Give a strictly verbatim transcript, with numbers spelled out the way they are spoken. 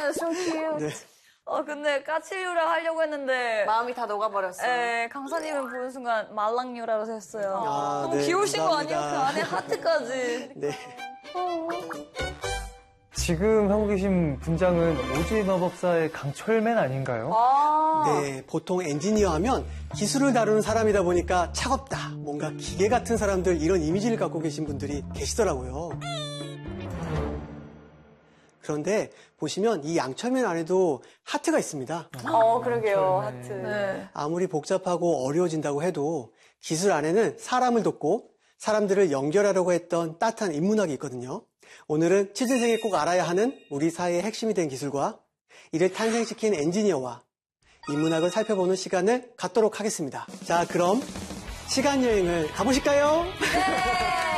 so cute. 네. 어, 근데 까칠류라 하려고 했는데. 마음이 다 녹아버렸어요. 네, 강사님은 보는 순간 말랑류라고 했어요. 아, 너무 네, 귀여우신 감사합니다. 거 아니에요? 그 안에 하트까지. 네. 지금 하고 계신 분장은 오즈의 마법사의 강철맨 아닌가요? 아. 네, 보통 엔지니어 하면 기술을 다루는 사람이다 보니까 차갑다, 뭔가 기계 같은 사람들 이런 이미지를 갖고 계신 분들이 계시더라고요. 그런데 보시면 이 양철맨 안에도 하트가 있습니다. 어, 그러게요. 양철맨. 하트. 네. 아무리 복잡하고 어려워진다고 해도 기술 안에는 사람을 돕고 사람들을 연결하려고 했던 따뜻한 인문학이 있거든요. 오늘은 취준생이 꼭 알아야 하는 우리 사회의 핵심이 된 기술과 이를 탄생시킨 엔지니어와 인문학을 살펴보는 시간을 갖도록 하겠습니다. 자, 그럼 시간 여행을 가보실까요? 네.